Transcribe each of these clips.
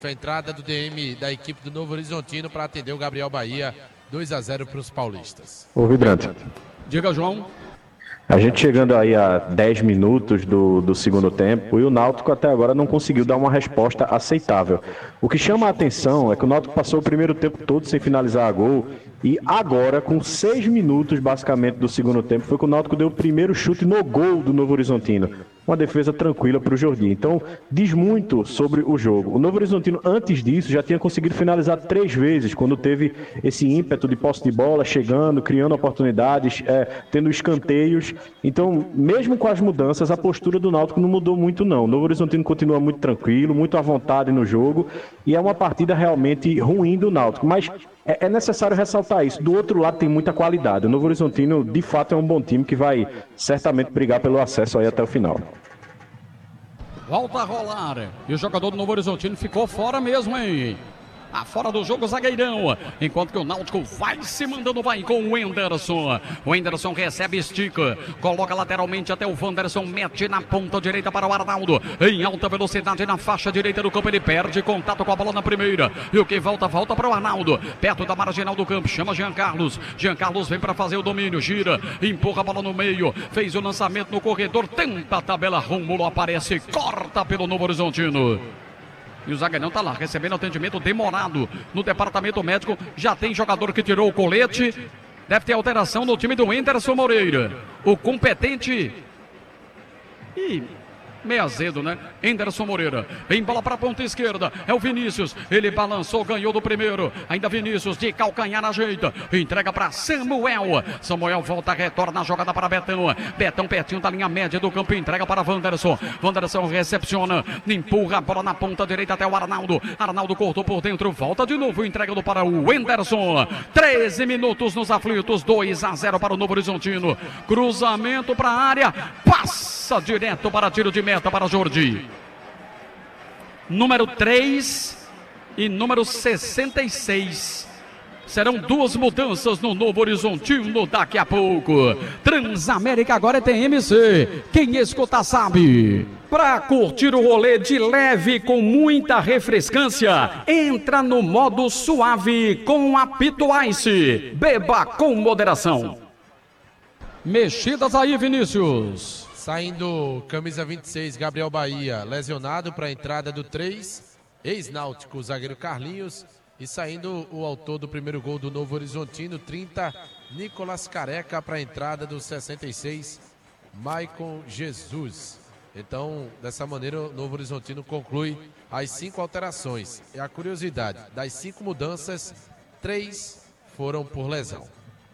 A entrada do DM da equipe do Novo Horizontino para atender o Gabriel Bahia, 2-0 para os paulistas. Ô Vidrante. Diga, João. A gente chegando aí a 10 minutos do segundo tempo e o Náutico até agora não conseguiu dar uma resposta aceitável. O que chama a atenção é que o Náutico passou o primeiro tempo todo sem finalizar a gol e agora, com 6 minutos basicamente do segundo tempo, foi que o Náutico deu o primeiro chute no gol do Novo Horizontino. Uma defesa tranquila para o Jordi. Então, diz muito sobre o jogo. O Novo Horizontino, antes disso, já tinha conseguido finalizar 3 vezes, quando teve esse ímpeto de posse de bola, chegando, criando oportunidades, tendo escanteios. Então, mesmo com as mudanças, a postura do Náutico não mudou muito, não. O Novo Horizontino continua muito tranquilo, muito à vontade no jogo, e é uma partida realmente ruim do Náutico. Mas é necessário ressaltar isso. Do outro lado tem muita qualidade. O Novo Horizontino, de fato, é um bom time que vai certamente brigar pelo acesso aí até o final. Volta a rolar. E o jogador do Novo Horizontino ficou fora mesmo, hein? Fora do jogo, zagueirão. Enquanto que o Náutico vai se mandando, vai com o Wenderson. O Wenderson recebe, estica, coloca lateralmente até o Wanderson, mete na ponta direita para o Arnaldo. Em alta velocidade na faixa direita do campo, ele perde contato com a bola na primeira. E o que volta para o Arnaldo. Perto da marginal do campo, chama Jean Carlos. Jean Carlos vem para fazer o domínio, gira, empurra a bola no meio, fez o lançamento no corredor, tenta a tabela, Rômulo aparece, corta pelo Novo Horizontino. E o zagueirão está lá, recebendo atendimento demorado no departamento médico. Já tem jogador que tirou o colete. Deve ter alteração no time do Wenderson Moreira. O competente meio azedo, né? Wenderson Moreira. Em bola para a ponta esquerda. É o Vinícius. Ele balançou, ganhou do primeiro. Ainda Vinícius de calcanhar ajeita. Entrega para Samuel. Samuel volta, retorna a jogada para Betão. Betão pertinho da linha média do campo. Entrega para Wanderson. Wanderson recepciona. Empurra a bola na ponta direita até o Arnaldo. Arnaldo cortou por dentro. Volta de novo. Entregando para o Wenderson. 13 minutos nos aflitos. 2-0 para o Novo Horizontino. Cruzamento para a área. Passa direto para tiro de meta para Jordi. Número 3 e número 66. Serão 2 mudanças no Novo Horizontino daqui a pouco. Transamérica agora é TMC. Quem escuta sabe. Para curtir o rolê de leve com muita refrescância, entra no modo suave com Apito Ice. Beba com moderação. Mexidas aí, Vinícius. Saindo camisa 26, Gabriel Bahia, lesionado para a entrada do 3, ex-náutico, o zagueiro Carlinhos. E saindo o autor do primeiro gol do Novo Horizontino, 30, Nicolas Careca, para a entrada do 66, Maicon Jesus. Então, dessa maneira, o Novo Horizontino conclui as 5 alterações. E a curiosidade, das 5 mudanças, 3 foram por lesão.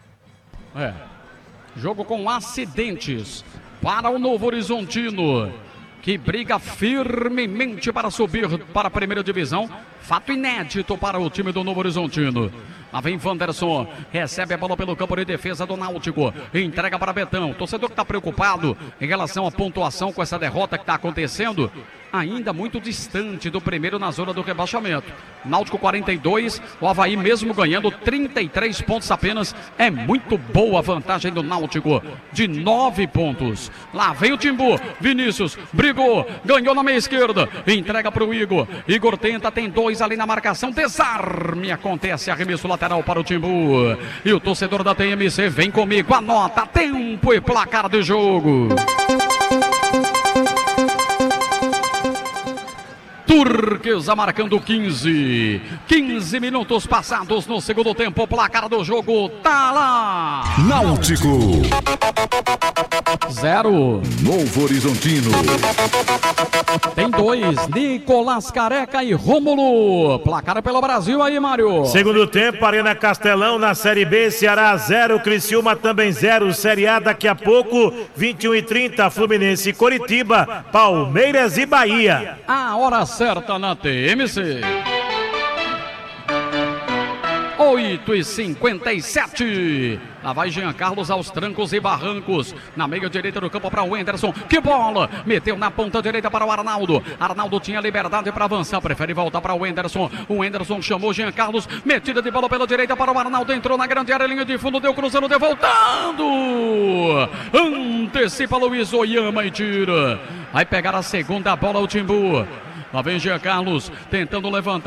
Jogo com acidentes para o Novo Horizontino, que briga firmemente para subir para a primeira divisão. Fato inédito para o time do Novo Horizontino. Lá vem Wanderson, recebe a bola pelo campo de defesa do Náutico, entrega para Betão. Torcedor que está preocupado em relação à pontuação com essa derrota que está acontecendo, ainda muito distante do primeiro na zona do rebaixamento. Náutico 42, o Avaí mesmo ganhando 33 pontos apenas. É muito boa a vantagem do Náutico de 9 pontos. Lá vem o Timbu, Vinícius brigou, ganhou na meia esquerda, entrega para o Igor. Igor tenta, tem 2 ali na marcação, desarme, acontece, arremesso lateral para o Timbu. E o torcedor da TMC vem comigo, anota tempo e placar do jogo. Turquesa marcando 15 minutos passados no segundo tempo. O placar do jogo tá lá. Náutico 0, Novo Horizontino. Tem 2, Nicolas Careca e Rômulo. Placar pelo Brasil aí, Mário. Segundo tempo, Arena Castelão na Série B, Ceará 0, Criciúma também 0, Série A daqui a pouco, 21h30, Fluminense e Coritiba, Palmeiras e Bahia. A hora certa na TMC. 8h57. Lá vai Jean Carlos aos trancos e barrancos. Na meia direita do campo para o Wenderson. Que bola! Meteu na ponta direita para o Arnaldo. Arnaldo tinha liberdade para avançar. Prefere voltar para o Wenderson. O Wenderson chamou Jean Carlos. Metida de bola pela direita para o Arnaldo. Entrou na grande área, linha de fundo. Deu cruzando, deu voltando. Antecipa Luiz Oyama e tira. Vai pegar a segunda bola o Timbu. Lá vem Jean Carlos tentando levantar.